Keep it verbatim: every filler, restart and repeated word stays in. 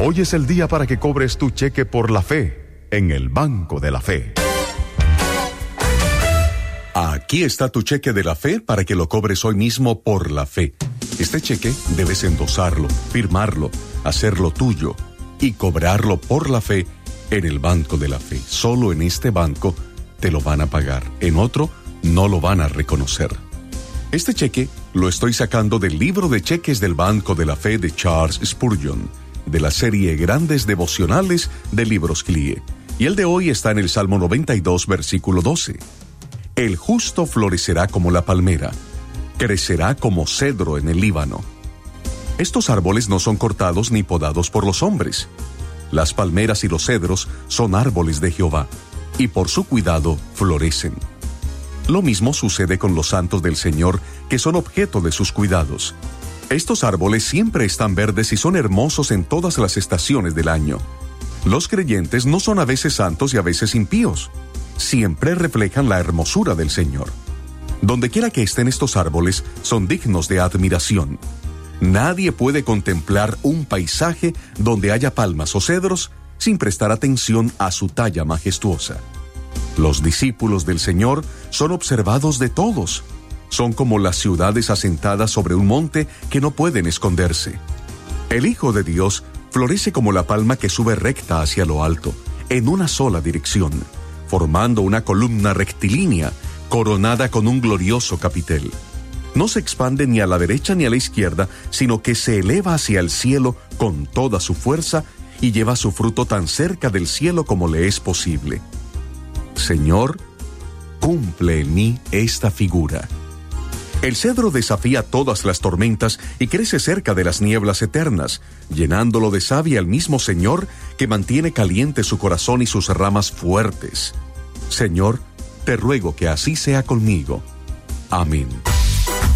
Hoy es el día para que cobres tu cheque por la fe en el Banco de la Fe. Aquí está tu cheque de la fe para que lo cobres hoy mismo por la fe. Este cheque debes endosarlo, firmarlo, hacerlo tuyo y cobrarlo por la fe en el Banco de la Fe. Solo en este banco te lo van a pagar. En otro no lo van a reconocer. Este cheque lo estoy sacando del libro de cheques del Banco de la Fe de Charles Spurgeon, de la serie Grandes Devocionales de Libros C L I E. Y el de hoy está en el Salmo noventa y dos, versículo doce. El justo florecerá como la palmera, crecerá como cedro en el Líbano. Estos árboles no son cortados ni podados por los hombres. Las palmeras y los cedros son árboles de Jehová, y por su cuidado florecen. Lo mismo sucede con los santos del Señor, que son objeto de sus cuidados. Estos árboles siempre están verdes y son hermosos en todas las estaciones del año. Los creyentes no son a veces santos y a veces impíos. Siempre reflejan la hermosura del Señor. Donde quiera que estén estos árboles, son dignos de admiración. Nadie puede contemplar un paisaje donde haya palmas o cedros sin prestar atención a su talla majestuosa. Los discípulos del Señor son observados de todos. Son como las ciudades asentadas sobre un monte que no pueden esconderse. El Hijo de Dios florece como la palma que sube recta hacia lo alto, en una sola dirección, formando una columna rectilínea coronada con un glorioso capitel. No se expande ni a la derecha ni a la izquierda, sino que se eleva hacia el cielo con toda su fuerza y lleva su fruto tan cerca del cielo como le es posible. Señor, cumple en mí esta figura. El cedro desafía todas las tormentas y crece cerca de las nieblas eternas, llenándolo de savia al mismo Señor que mantiene caliente su corazón y sus ramas fuertes. Señor, te ruego que así sea conmigo. Amén.